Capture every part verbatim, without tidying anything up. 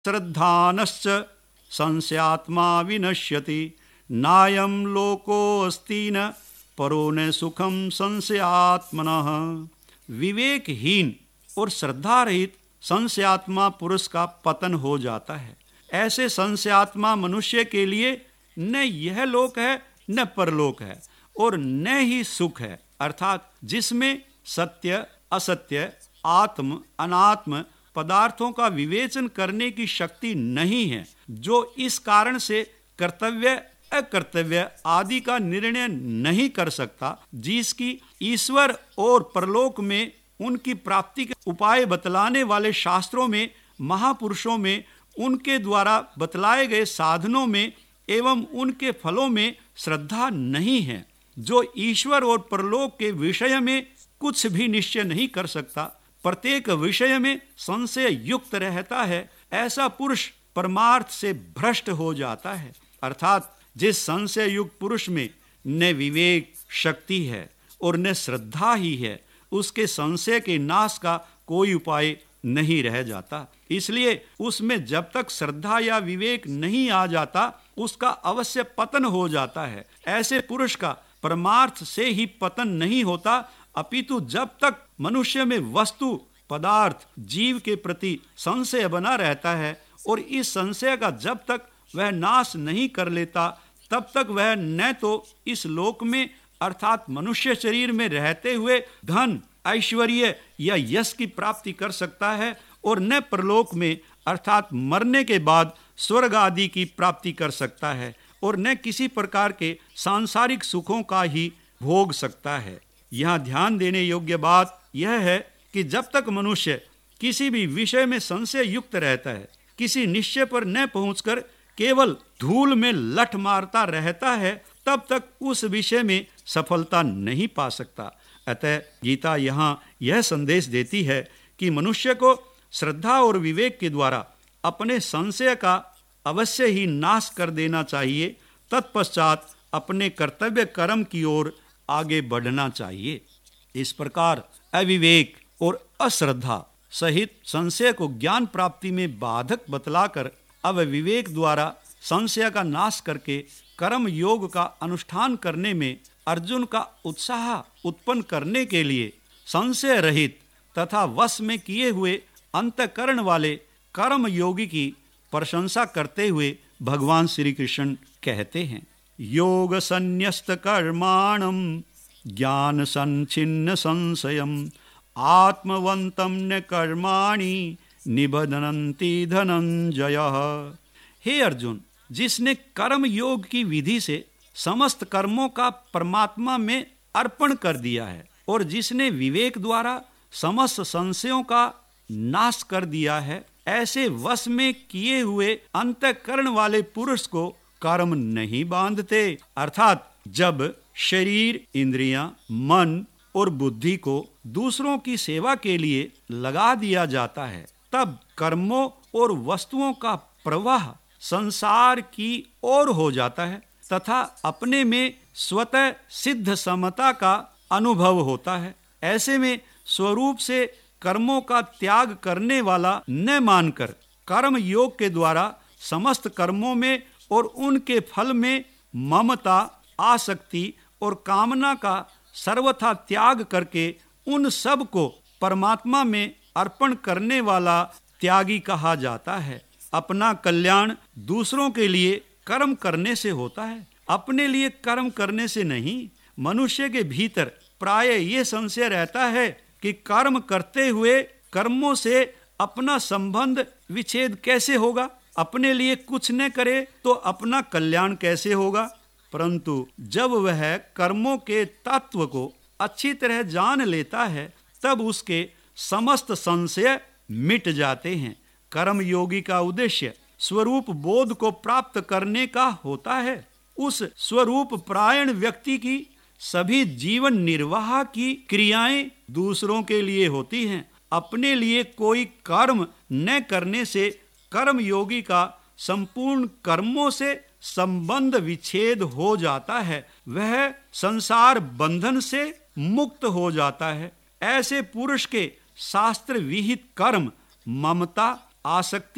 श्रद्धानश्च संशयात्मा विनश्यति नायं लोकोऽस्ति न परो न सुखम संशयात्मनः। विवेकहीन और श्रद्धा रहित संशयात्मा पुरुष का पतन हो जाता है। ऐसे संशयात्मा मनुष्य के लिए न यह लोक है न परलोक है और न ही सुख है, अर्थात जिसमें सत्य असत्य आत्म अनात्म पदार्थों का विवेचन करने की शक्ति नहीं है, जो इस कारण से कर्तव्य अकर्तव्य आदि का निर्णय नहीं कर सकता, जिसकी ईश्वर और परलोक में उनकी प्राप्ति के उपाय बतलाने वाले शास्त्रों में, महापुरुषों में, उनके द्वारा बतलाए गए साधनों में एवं उनके फलों में श्रद्धा नहीं है, जो ईश्वर और परलोक के विषय में कुछ भी निश्चय नहीं कर सकता, प्रत्येक विषय में संशय युक्त रहता है, ऐसा पुरुष परमार्थ से भ्रष्ट हो जाता है। अर्थात जिस संशय युक्त पुरुष में न विवेक शक्ति है और न श्रद्धा ही है, उसके संशय के नाश का कोई उपाय नहीं रह जाता। इसलिए उसमें जब तक श्रद्धा या विवेक नहीं आ जाता, उसका अवश्य पतन हो जाता है। ऐसे पुरुष का परमार्थ से ही पतन नहीं होता, अपितु जब तक मनुष्य में वस्तु पदार्थ जीव के प्रति संशय बना रहता है और इस संशय का जब तक वह नाश नहीं कर लेता, तब तक वह न तो इस लोक में अर्थात मनुष्य शरीर में रहते हुए धन ऐश्वर्य या यश की प्राप्ति कर सकता है और न परलोक में अर्थात मरने के बाद स्वर्ग आदि की प्राप्ति कर सकता है और न किसी प्रकार के सांसारिक सुखों का ही भोग सकता है। यहाँ ध्यान देने योग्य बात यह है कि जब तक मनुष्य किसी भी विषय में संशय युक्त रहता है, किसी निश्चय पर न पहुंचकर केवल धूल में लठ मारता रहता है, तब तक उस विषय में सफलता नहीं पा सकता। अतः गीता यहाँ यह संदेश देती है कि मनुष्य को श्रद्धा और विवेक के द्वारा अपने संशय का अवश्य ही नाश कर देना चाहिए, तत्पश्चात अपने कर्तव्य कर्म की ओर आगे बढ़ना चाहिए। इस प्रकार अविवेक और अश्रद्धा सहित संशय को ज्ञान प्राप्ति में बाधक बतलाकर अब विवेक द्वारा संशय का नाश करके कर्म योग का अनुष्ठान करने में अर्जुन का उत्साह उत्पन्न करने के लिए संशय रहित तथा वश में किए हुए अंतःकरण वाले कर्म योगी की प्रशंसा करते हुए भगवान श्री कृष्ण कहते हैं, योग संन्यस्त कर्माणम ज्ञान संचिन्न संशयम आत्मवंतम न कर्माणि निबधनन्ति धनंजय। हे अर्जुन, जिसने कर्म योग की विधि से समस्त कर्मों का परमात्मा में अर्पण कर दिया है और जिसने विवेक द्वारा समस्त संशयों का नाश कर दिया है, ऐसे वश में किए हुए अंतःकरण वाले पुरुष को कर्म नहीं बांधते। अर्थात जब शरीर, इंद्रियां, मन और बुद्धि को दूसरों की सेवा के लिए लगा दिया जाता है, तब कर्मों और वस्तुओं का प्रवाह संसार की ओर हो जाता है तथा अपने में स्वतः सिद्ध समता का अनुभव होता है। ऐसे में स्वरूप से कर्मों का त्याग करने वाला न मानकर कर्म योग के द्वारा समस्त कर्मों में और उनके फल में ममता, आसक्ति और कामना का सर्वथा त्याग करके उन सब को परमात्मा में अर्पण करने वाला त्यागी कहा जाता है। अपना कल्याण दूसरों के लिए कर्म करने से होता है, अपने लिए कर्म करने से नहीं। मनुष्य के भीतर प्राय ये संशय रहता है कि कर्म करते हुए कर्मों से अपना संबंध विच्छेद कैसे होगा, अपने लिए कुछ न करे तो अपना कल्याण कैसे होगा। परंतु जब वह कर्मों के तत्व को अच्छी तरह जान लेता है, तब उसके समस्त संशय मिट जाते हैं। कर्म योगी का उद्देश्य स्वरूप बोध को प्राप्त करने का होता है। उस स्वरूप प्रायण व्यक्ति की सभी जीवन निर्वाह की क्रियाएं दूसरों के लिए होती हैं। अपने लिए कोई कर्म न करने से कर्म योगी का संपूर्ण कर्मों से संबंध विच्छेद हो जाता है, वह संसार बंधन से मुक्त हो जाता है। ऐसे पुरुष के शास्त्र विहित कर्म ममता, आसक्ति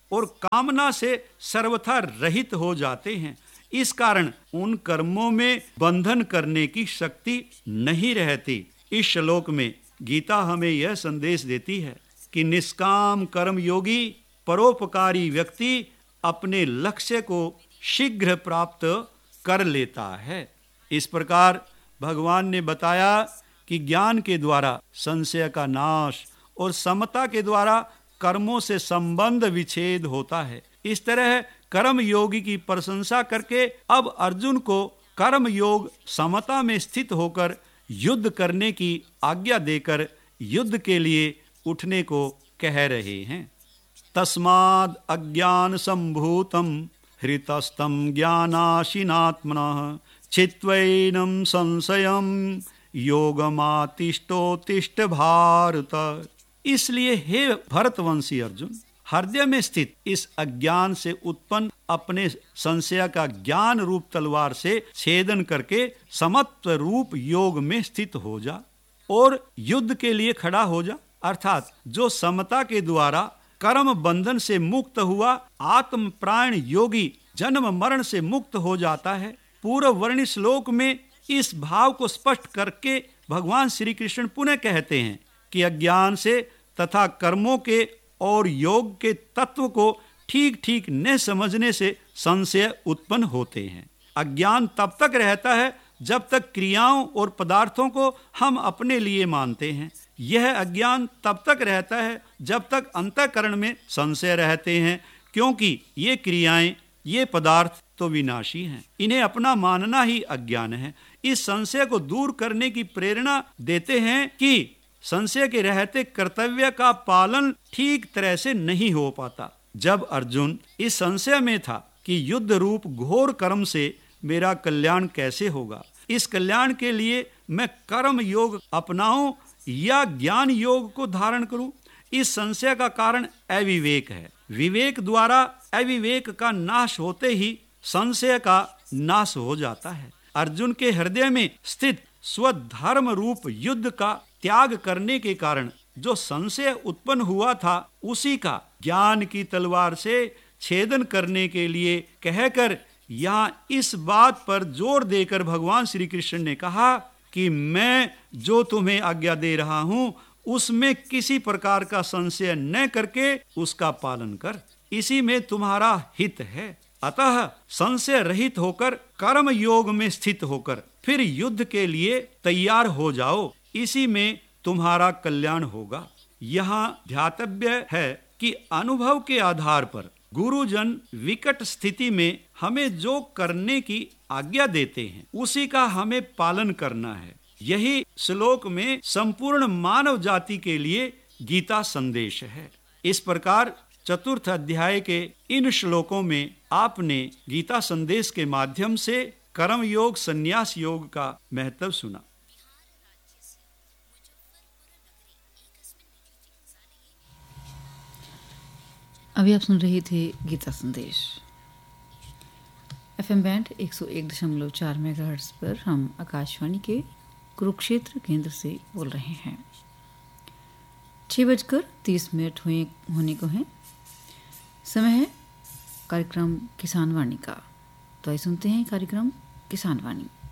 और कामना से सर्वथा रहित हो जाते हैं। इस कारण उन कर्मों में बंधन करने की शक्ति नहीं रहती। इस श्लोक में गीता हमें यह संदेश देती है कि निष्काम कर्म योगी परोपकारी व्यक्ति अपने लक्ष्य को शीघ्र प्राप्त कर लेता है। इस प्रकार भगवान ने बताया कि ज्ञान के द्वारा संशय का नाश और समता के द्वारा कर्मों से संबंध विच्छेद होता है। इस तरह कर्म योगी की प्रशंसा करके अब अर्जुन को कर्म योग समता में स्थित होकर युद्ध करने की आज्ञा देकर युद्ध के लिए उठने को कह रहे हैं। तस्माद् अज्ञान संभूतम हृतस्थम ज्ञानाशिनात्मनः छित्त्वैनं संशयं योगमातिष्ठोत्तिष्ठ भारत। इसलिए हे भरतवंशी अर्जुन, हृदय में स्थित इस अज्ञान से उत्पन्न अपने संशय का ज्ञान रूप तलवार से छेदन करके समत्व रूप योग में स्थित हो जा और युद्ध के लिए खड़ा हो जा। अर्थात जो समता के द्वारा कर्म बंधन से मुक्त हुआ आत्म प्राण योगी जन्म मरण से मुक्त हो जाता है। पूर्व वर्णित श्लोक में इस भाव को स्पष्ट करके भगवान श्री कृष्ण पुनः कहते हैं कि अज्ञान से तथा कर्मों के और योग के तत्व को ठीक ठीक न समझने से संशय उत्पन्न होते हैं। अज्ञान तब तक रहता है जब तक क्रियाओं और पदार्थों को हम अपने लिए मानते हैं। यह अज्ञान तब तक रहता है जब तक अंतःकरण में संशय रहते हैं, क्योंकि ये क्रियाएं, ये पदार्थ तो विनाशी हैं। इन्हें अपना मानना ही अज्ञान है। इस संशय को दूर करने की प्रेरणा देते हैं कि संशय के रहते कर्तव्य का पालन ठीक तरह से नहीं हो पाता। जब अर्जुन इस संशय में था कि युद्ध रूप घोर कर्म से मेरा कल्याण कैसे होगा, इस कल्याण के लिए मैं कर्म योग अपनाऊं या ज्ञान योग को धारण करूं, इस संशय का कारण अविवेक है। विवेक द्वारा अविवेक का नाश होते ही संशय का नाश हो जाता है। अर्जुन के हृदय में स्थित स्वधर्म रूप युद्ध का त्याग करने के कारण जो संशय उत्पन्न हुआ था, उसी का ज्ञान की तलवार से छेदन करने के लिए कहकर यहाँ इस बात पर जोर देकर भगवान श्री कृष्ण ने कहा कि मैं जो तुम्हें आज्ञा दे रहा हूँ उसमें किसी प्रकार का संशय न करके उसका पालन कर, इसी में तुम्हारा हित है। अतः संशय रहित होकर कर्म योग में स्थित होकर फिर युद्ध के लिए तैयार हो जाओ, इसी में तुम्हारा कल्याण होगा। यहाँ ध्यातव्य है कि अनुभव के आधार पर गुरुजन विकट स्थिति में हमें जो करने की आज्ञा देते हैं उसी का हमें पालन करना है। यही श्लोक में संपूर्ण मानव जाति के लिए गीता संदेश है। इस प्रकार चतुर्थ अध्याय के इन श्लोकों में आपने गीता संदेश के माध्यम से कर्म योग संन्यास योग का महत्व सुना। अभी आप सुन रहे थे गीता संदेश। एफएम बैंड एक सौ एक दशमलव चार मेगाहर्ट्ज पर हम आकाशवाणी के कुरुक्षेत्र केंद्र से बोल रहे हैं। छः बजकर तीस मिनट हुए होने को हैं। समय है कार्यक्रम किसान वाणी का, तो आइए सुनते हैं कार्यक्रम किसान वाणी।